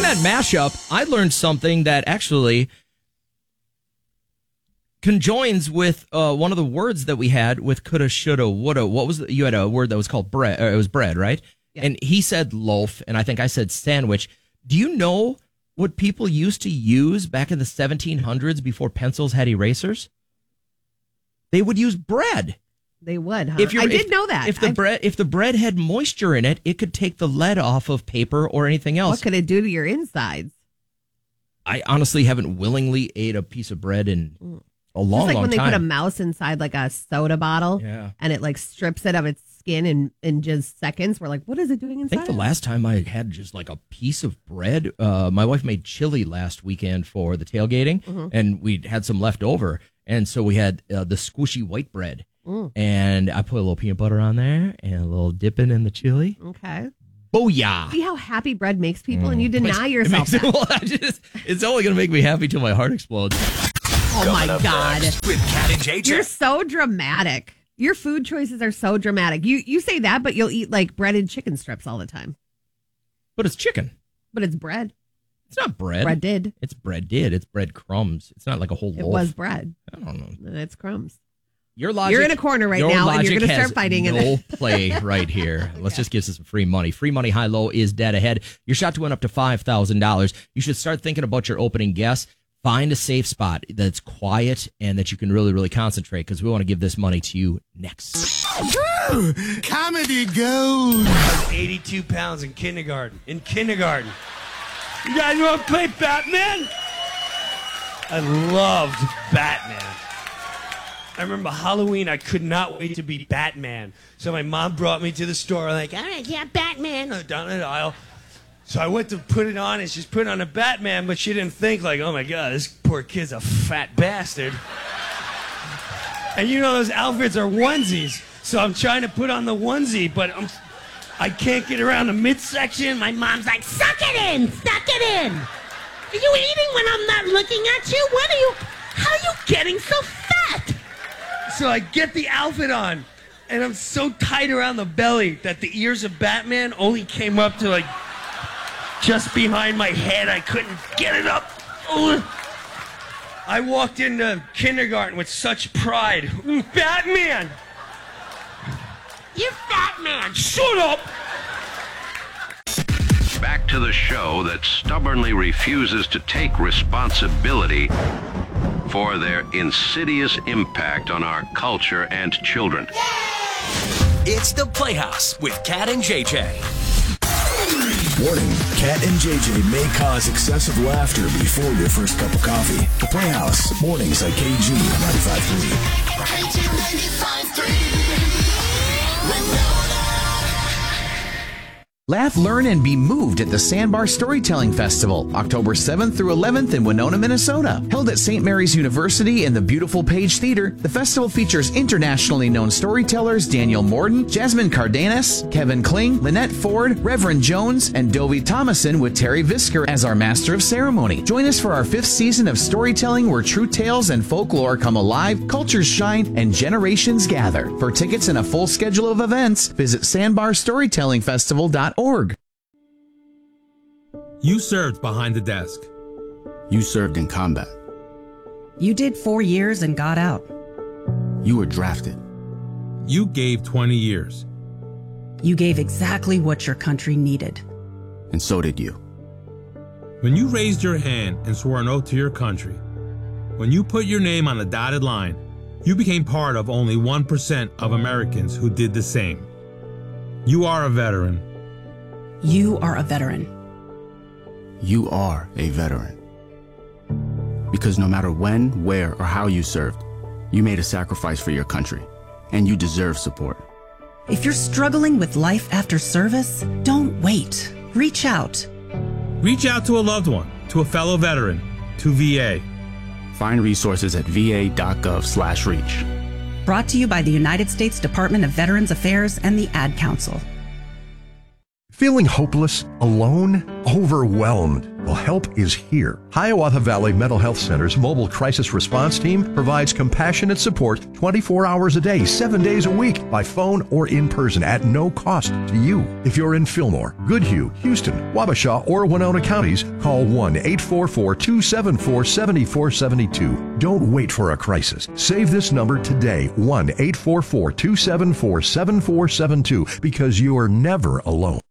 that mashup, I learned something that actually conjoins with one of the words that we had with coulda, shoulda, woulda. What was you had a word that was called bread? It was bread, right? Yeah. And he said loaf, and I think I said sandwich. Do you know what people used to use back in the 1700s before pencils had erasers? They would use bread. They would, huh? I did know that. If the bread had moisture in it, it could take the lead off of paper or anything else. What could it do to your insides? I honestly haven't willingly ate a piece of bread in a long, long time. It's like when they put a mouse inside like a soda bottle, and it like strips it of its skin in just seconds. We're like, what is it doing inside? I think the last time I had just like a piece of bread, my wife made chili last weekend for the tailgating, and we had some left over, and so we had the squishy white bread. And I put a little peanut butter on there and a little dipping in the chili. Okay. Booyah. See how happy bread makes people and you deny yourself that. It's only going to make me happy till my heart explodes. Oh, my God. With Cat and JJ. You're so dramatic. Your food choices are so dramatic. You say that, but you'll eat like breaded chicken strips all the time. But it's chicken. But it's bread. It's not bread. Bread did. It's bread did. It's bread crumbs. It's not like a whole loaf. It was bread. I don't know. It's crumbs. Your logic, you're in a corner right now, and you're going to start fighting. No play right here. Let's just give us some free money. Free money, high low is dead ahead. Your shot to win up to $5,000. You should start thinking about your opening guess. Find a safe spot that's quiet and that you can really, really concentrate, because we want to give this money to you next. Comedy gold. I was 82 pounds in kindergarten. You guys want to play Batman? I loved Batman. I remember Halloween, I could not wait to be Batman. So my mom brought me to the store, like, all right, yeah, Batman, down the aisle. So I went to put it on, and she's putting on a Batman, but she didn't think, like, oh my God, this poor kid's a fat bastard. And you know those outfits are onesies, so I'm trying to put on the onesie, but I can't get around the midsection. My mom's like, suck it in! Are you eating when I'm not looking at you? How are you getting so fat? So I get the outfit on, and I'm so tight around the belly that the ears of Batman only came up to like just behind my head. I couldn't get it up. I walked into kindergarten with such pride. Batman! You're Batman! Shut up! Back to the show that stubbornly refuses to take responsibility for their insidious impact on our culture and children. It's the Playhouse with Cat and JJ. Warning, Cat and JJ may cause excessive laughter before your first cup of coffee. The Playhouse, mornings at KG 95.3. KG 95.3. Laugh, learn, and be moved at the Sandbar Storytelling Festival, October 7th through 11th in Winona, Minnesota. Held at St. Mary's University in the beautiful Page Theater, the festival features internationally known storytellers Daniel Morden, Jasmine Cardenas, Kevin Kling, Lynette Ford, Reverend Jones, and Dovie Thomason with Terry Visker as our Master of Ceremony. Join us for our 5th season of storytelling where true tales and folklore come alive, cultures shine, and generations gather. For tickets and a full schedule of events, visit sandbarstorytellingfestival.org. You served behind the desk. You served in combat. You did 4 years and got out. You were drafted. You gave 20 years. You gave exactly what your country needed. And so did you. When you raised your hand and swore an oath to your country, when you put your name on the dotted line, you became part of only 1% of Americans who did the same. You are a veteran. You are a veteran. You are a veteran. Because no matter when, where, or how you served, you made a sacrifice for your country, and you deserve support. If you're struggling with life after service, don't wait. Reach out. Reach out to a loved one, to a fellow veteran, to VA. Find resources at va.gov/reach. Brought to you by the United States Department of Veterans Affairs and the Ad Council. Feeling hopeless, alone, overwhelmed? Well, help is here. Hiawatha Valley Mental Health Center's mobile crisis response team provides compassionate support 24 hours a day, 7 days a week, by phone or in person at no cost to you. If you're in Fillmore, Goodhue, Houston, Wabasha, or Winona counties, call 1-844-274-7472. Don't wait for a crisis. Save this number today, 1-844-274-7472, because you're never alone.